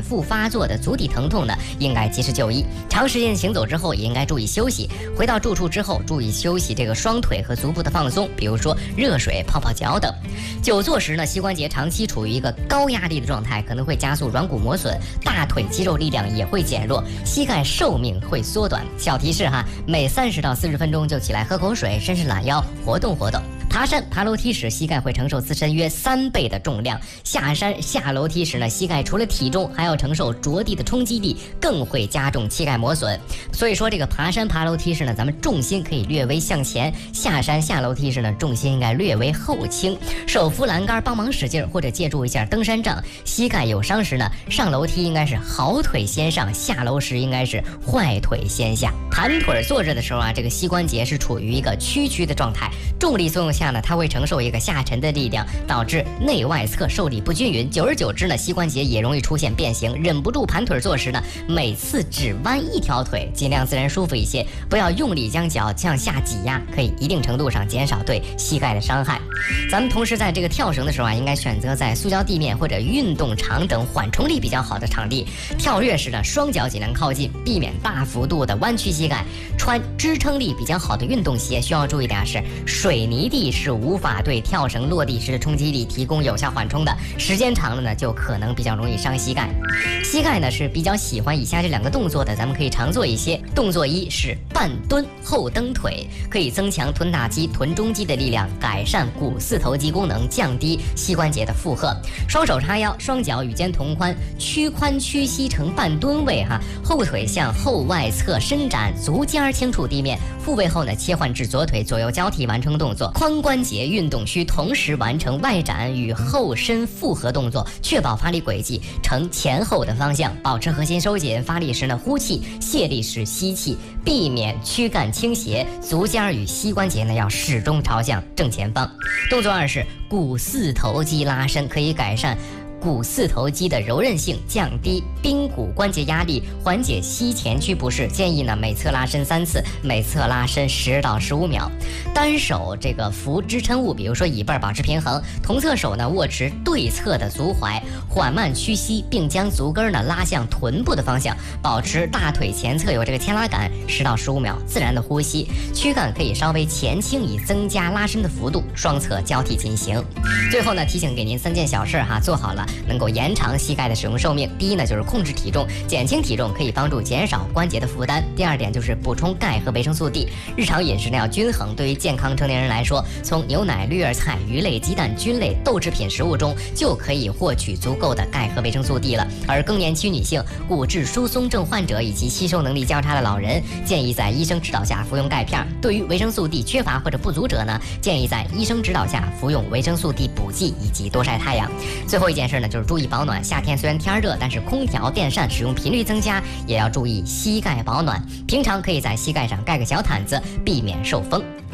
复发作的足底疼痛呢，应该及时就医。长时间行走之后也应该注意休息。回到住处之后，注意休息这个双腿和足部的放松，比如说热水泡泡脚等。久坐时呢，膝关节长期处于一个高压力的状态，可能会加速软骨磨损，大腿肌肉力量也会减弱，膝盖寿命会缩短。小提示哈，每30到40分钟就起来喝口水，伸伸懒腰，活动活动。爬山爬楼梯时，膝盖会承受自身约3倍的重量；下山下楼梯时呢，膝盖除了体重，还要承受着地的冲击力，更会加重膝盖磨损。所以说，这个爬山爬楼梯时呢，咱们重心可以略微向前；下山下楼梯时呢，重心应该略微后倾。手扶栏杆帮忙使劲，或者借助一下登山杖。膝盖有伤时呢，上楼梯应该是好腿先上，下楼时应该是坏腿先下。盘腿坐着的时候啊，这个膝关节是处于一个屈曲的状态，重力作用下呢，它会承受一个下沉的力量，导致内外侧受力不均匀。久而久之呢，膝关节也容易出现变形。忍不住盘腿坐时呢，每次只弯一条腿，尽量自然舒服一些，不要用力将脚向下挤压，可以一定程度上减少对膝盖的伤害。咱们同时在这个跳绳的时候啊，应该选择在塑胶地面或者运动场等缓冲力比较好的场地。跳跃时呢，双脚尽量靠近，避免大幅度的弯曲膝盖。穿支撑力比较好的运动鞋，需要注意的是，水泥地是无法对跳绳落地时的冲击力提供有效缓冲的，时间长了呢，就可能比较容易伤膝盖。膝盖呢是比较喜欢以下这2个动作的，咱们可以常做一些。动作1是半蹲后蹬腿，可以增强臀大肌、臀中肌的力量，改善股四头肌功能，降低膝关节的负荷。双手叉腰，双脚与肩同宽，屈髋屈膝成半蹲位哈，后腿向后外侧伸展，足尖轻触地面。复位后呢，切换至左腿左右交替完成动作。髋关节运动需同时完成外展与后伸复合动作，确保发力轨迹呈前后的方向，保持核心收紧。发力时呢，呼气；泄力时吸气，避免躯干倾斜。足尖与膝关节呢，要始终朝向正前方。动作2是股四头肌拉伸，可以改善股四头肌的柔韧性，降低髌骨关节压力，缓解膝前屈不适。建议呢每侧拉伸3次，每侧拉伸10到15秒。单手这个扶支撑物，比如说椅背保持平衡，同侧手呢握持对侧的足踝，缓慢屈膝，并将足跟呢拉向臀部的方向，保持大腿前侧有这个牵拉感10到15秒。自然的呼吸，躯干可以稍微前倾，以增加拉伸的幅度，双侧交替进行。最后呢提醒给您3件小事哈，做好了能够延长膝盖的使用寿命。第一呢，就是控制体重，减轻体重可以帮助减少关节的负担。第2点就是补充钙和维生素 D， 日常饮食呢要均衡。对于健康成年人来说，从牛奶、绿叶菜、鱼类、鸡蛋、菌类、豆制品食物中就可以获取足够的钙和维生素 D 了。而更年期女性、骨质疏松症患者以及吸收能力较差的老人，建议在医生指导下服用钙片。对于维生素 D 缺乏或者不足者呢，建议在医生指导下服用维生素 D 补剂以及多晒太阳。最后一件事呢，就是注意保暖。夏天虽然天热，但是空调、电扇使用频率增加，也要注意膝盖保暖。平常可以在膝盖上盖个小毯子，避免受风。